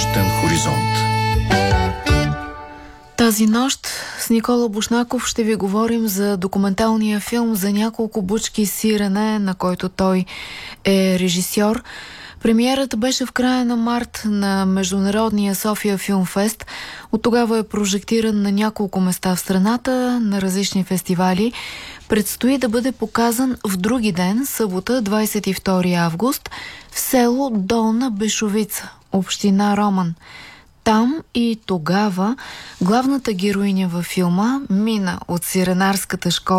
нощен хоризонт. Тази нощ с Никола Бушнаков ще ви говорим за документалния филм "За няколко бучки сирене", на който той е режисьор. Премиерата беше в края на март на Международния София Филмфест. От тогава е прожектиран на няколко места в страната, на различни фестивали. Предстои да бъде показан в други ден, събота, 22 август, в село Долна Бешовица, община Роман. Там и тогава главната героиня във филма мина от сиренарската школа